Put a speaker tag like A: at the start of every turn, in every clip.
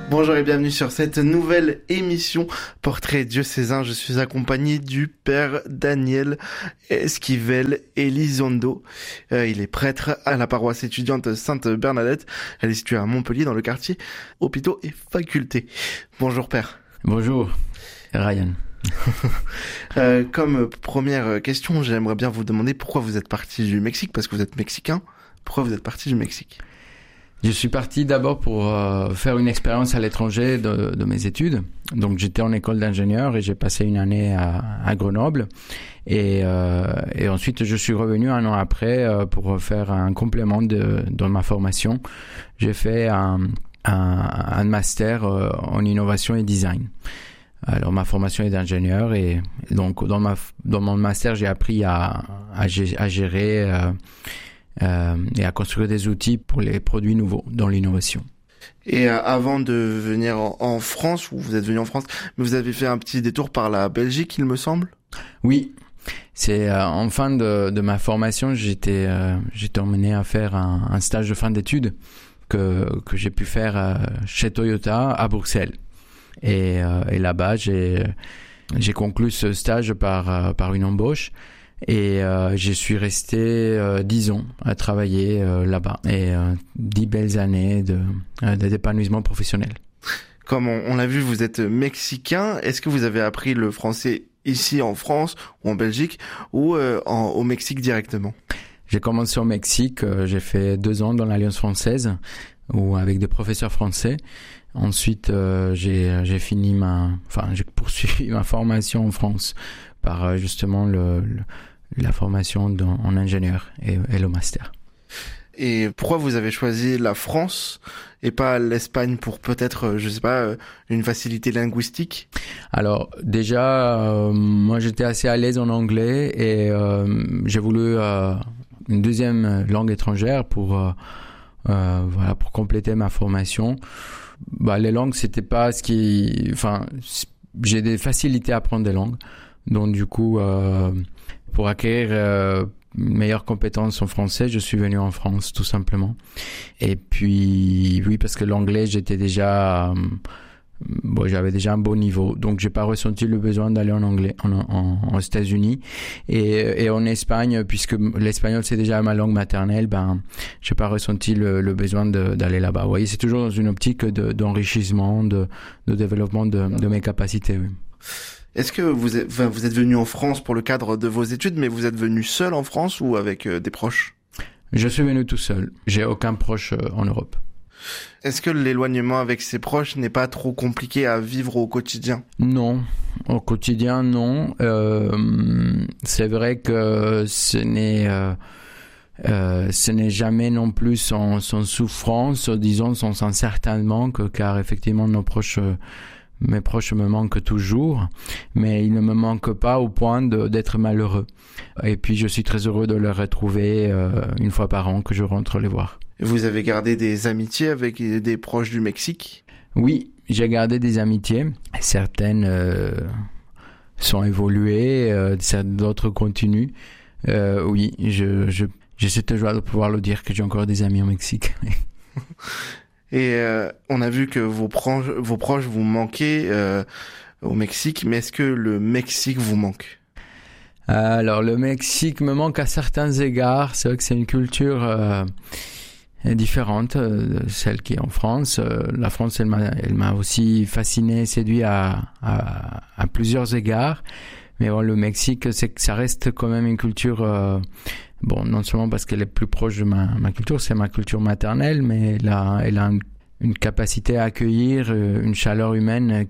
A: Bonjour et bienvenue sur cette nouvelle émission Portrait diocésain. Je suis accompagné du Père Daniel Esquivel Elizondo. Il est prêtre à la paroisse étudiante Sainte-Bernadette. Elle est située à Montpellier dans le quartier Hôpitaux et Facultés. Bonjour Père.
B: Bonjour Ryan.
A: Comme première question, j'aimerais bien vous demander pourquoi vous êtes parti du Mexique, parce que vous êtes mexicain. Pourquoi vous êtes parti du Mexique ?
B: Je suis parti d'abord pour faire une expérience à l'étranger de mes études. Donc j'étais en école d'ingénieur et j'ai passé une année à Grenoble. Et ensuite je suis revenu un an après pour faire un complément dans ma formation. J'ai fait un master en innovation et design. Alors ma formation est d'ingénieur et donc dans mon master j'ai appris à gérer et à construire des outils pour les produits nouveaux dans l'innovation.
A: Et avant de venir en France, ou vous êtes venu en France, mais vous avez fait un petit détour par la Belgique, il me semble ?
B: Oui, c'est en fin de ma formation, j'étais emmené à faire un stage de fin d'études que j'ai pu faire chez Toyota à Bruxelles. Et là-bas, j'ai conclu ce stage par une embauche. Et je suis resté 10 ans à travailler là-bas et 10 belles années d'épanouissement professionnel.
A: Comme on l'a vu, vous êtes mexicain. Est-ce que vous avez appris le français ici en France ou en Belgique ou au Mexique directement ?
B: J'ai commencé au Mexique, j'ai fait 2 ans dans l'Alliance française ou avec des professeurs français. Ensuite, j'ai poursuivi ma formation en France par justement la formation en ingénieur et le master.
A: Et pourquoi vous avez choisi la France et pas l'Espagne pour peut-être, je sais pas, une facilité linguistique ? Alors
B: déjà, moi j'étais assez à l'aise en anglais et j'ai voulu une deuxième langue étrangère pour compléter ma formation. Les langues, c'était pas j'ai des facilités à apprendre des langues. Donc du coup, pour acquérir une meilleure compétence en français, je suis venu en France tout simplement. Et puis oui, parce que l'anglais, j'avais déjà un bon niveau, donc j'ai pas ressenti le besoin d'aller en anglais aux États-Unis et en Espagne, puisque l'espagnol c'est déjà ma langue maternelle, j'ai pas ressenti le besoin d'aller là-bas. Vous voyez, c'est toujours dans une optique d'enrichissement, de développement de mes capacités. Oui.
A: Est-ce que vous êtes venu en France pour le cadre de vos études, mais vous êtes venu seul en France ou avec des proches ?
B: Je suis venu tout seul. J'ai aucun proche en Europe.
A: Est-ce que l'éloignement avec ses proches n'est pas trop compliqué à vivre au quotidien ?
B: Non, au quotidien non. C'est vrai que ce n'est jamais non plus sans souffrance, disons sans un certain manque, car effectivement mes proches me manquent toujours, mais ils ne me manquent pas au point d'être malheureux. Et puis je suis très heureux de les retrouver une fois par an que je rentre les voir.
A: Vous avez gardé des amitiés avec des proches du Mexique ?
B: Oui, j'ai gardé des amitiés. Certaines sont évoluées, d'autres continuent. Oui, j'essaie toujours de pouvoir le dire que j'ai encore des amis au Mexique.
A: Et on a vu que vos proches vous manquaient au Mexique, mais est-ce que le Mexique vous manque ?
B: Alors le Mexique me manque à certains égards. C'est vrai que c'est une culture différente de celle qui est en France. La France, elle m'a aussi fasciné, séduit à plusieurs égards. Mais bon, le Mexique, ça reste quand même une culture... non seulement parce qu'elle est plus proche de ma culture, c'est ma culture maternelle, mais elle a une capacité à accueillir une chaleur humaine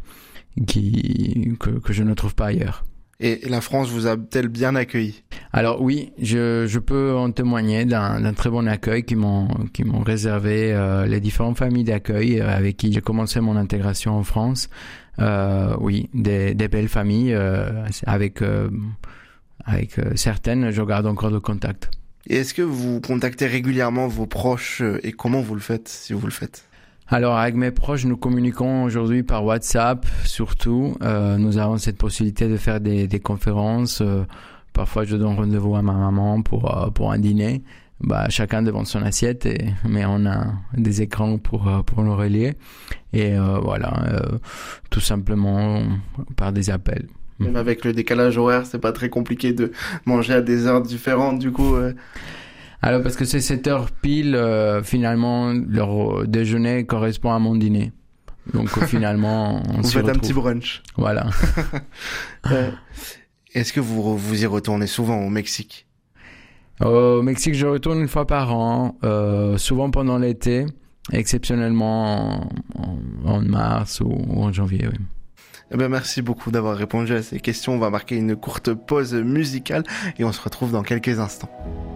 B: que je ne trouve pas ailleurs.
A: Et la France vous a-t-elle bien accueilli ?
B: Alors oui, je peux en témoigner d'un très bon accueil qui m'ont réservé les différentes familles d'accueil avec qui j'ai commencé mon intégration en France. Oui, des belles familles avec certaines, je garde encore le contact.
A: Et est-ce que vous contactez régulièrement vos proches et comment vous le faites, si vous le faites ?
B: Alors, avec mes proches, nous communiquons aujourd'hui par WhatsApp, surtout. Nous avons cette possibilité de faire des conférences. Parfois, je donne rendez-vous à ma maman pour un dîner. Chacun devant son assiette, mais on a des écrans pour nous relier. Et tout simplement par des appels.
A: Même avec le décalage horaire, c'est pas très compliqué de manger à des heures différentes, du coup.
B: Alors, parce que c'est 7 heures pile, finalement, leur déjeuner correspond à mon dîner. Donc, finalement, on
A: vous
B: s'y
A: faites
B: retrouve.
A: Un petit brunch.
B: Voilà.
A: Est-ce que vous y retournez souvent au Mexique?
B: Au Mexique, je retourne une fois par an, souvent pendant l'été, exceptionnellement en mars ou en janvier, oui.
A: Eh ben, merci beaucoup d'avoir répondu à ces questions. On va marquer une courte pause musicale et on se retrouve dans quelques instants.